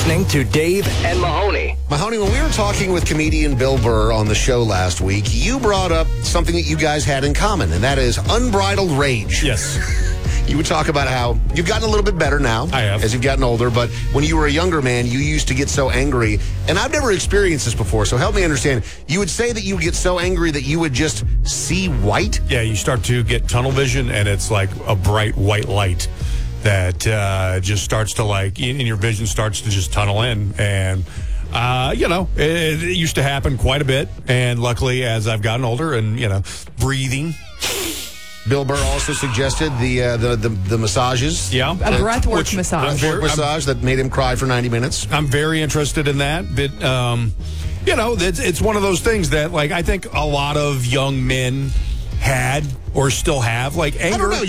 listening to Dave and Mahoney. Mahoney, when we were talking with comedian Bill Burr on the show last week, you brought up something that you guys had in common, and that is unbridled rage. Yes. You would talk about how you've gotten a little bit better now. I have. As you've gotten older, but when you were a younger man, you used to get so angry. And I've never experienced this before, so help me understand. You would say that you would get so angry that you would just see white? Yeah, you start to get tunnel vision, and it's like a bright white light that just starts to and your vision starts to just tunnel in. And, it used to happen quite a bit. And luckily, as I've gotten older and, breathing. Bill Burr also suggested the massages. Yeah. A breathwork massage. Massage that made him cry for 90 minutes. I'm very interested in that. But, it's one of those things that, I think a lot of young men had or still have, anger. I don't know.